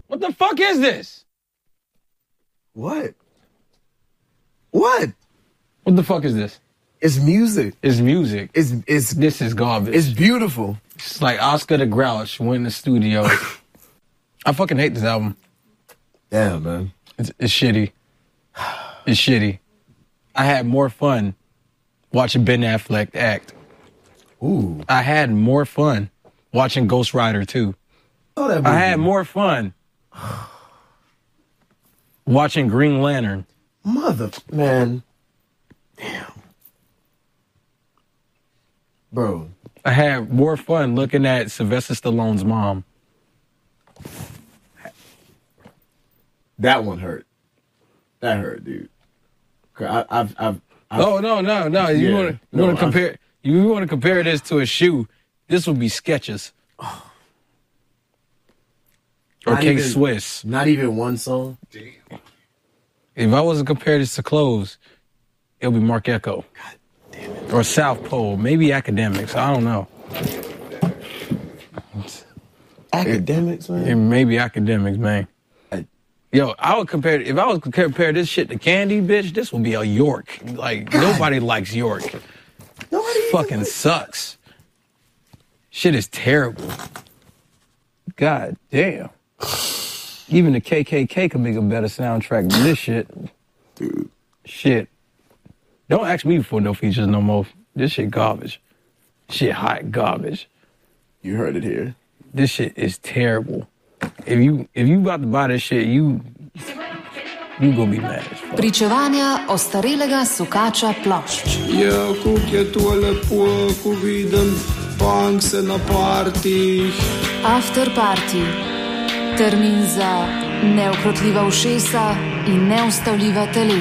What the fuck is this? What? What? What the fuck is this? It's music. It's music. This is garbage. It's beautiful. It's like Oscar the Grouch went in the studio. I fucking hate this album. Damn, man. It's shitty. It's shitty. I had more fun watching Ben Affleck act. Ooh. I had more fun watching Ghost Rider 2. Oh, that movie. I had more fun watching Green Lantern. Man. Damn. Bro. I had more fun looking at Sylvester Stallone's mom. That one hurt. That hurt, dude. I've Oh no. You want to compare? You want to compare this to a shoe? This would be Skechers. Or K-Swiss. Not even one song? Damn. If I was to compare this to clothes, it'll be Marc Ecko. God damn it. Or South Pole. Maybe Academics. I don't know. Academics, man? It may be Academics, man. Yo, I would compare, if I was to compare this shit to Candy, bitch, this would be a York. Like, nobody likes York. Nobody fucking sucks. Shit is terrible. God damn. Even the KKK could make a better soundtrack than this shit. Dude. Shit. Don't ask me for no features no more. This shit garbage. Shit hot garbage. You heard it here. This shit is terrible. If you about to buy this shit, you gonna be mad as fuck. Pričevanja ostarelega sukača plošč. Ja, kako je to lepo, ko vidim punkse na partijih. After party. Termin za neukrotljiva ušesa in neustavljiva telesa.